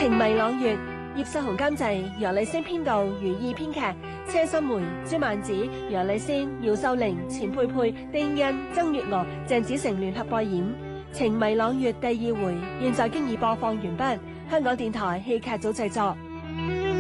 情迷朗月，葉世雄監製，楊麗星編導，余意編劇，車心梅、朱曼子、楊麗仙、姚秀玲、錢佩佩、丁欣、曾月娥、鄭子誠聯合播演《情迷朗月》第2回，現在經已播放完畢。香港電台戲劇組製作。